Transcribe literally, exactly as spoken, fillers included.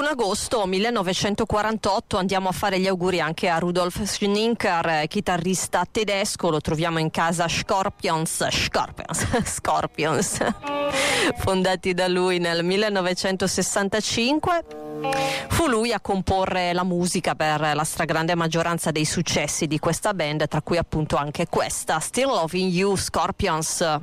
ventuno agosto millenovecentoquarantotto andiamo a fare gli auguri anche a Rudolf Schninker, chitarrista tedesco. Lo troviamo in casa Scorpions, Scorpions, Scorpions, fondati da lui nel millenovecentosessantacinque. Fu lui a comporre la musica per la stragrande maggioranza dei successi di questa band, tra cui appunto anche questa, Still Loving You, Scorpions.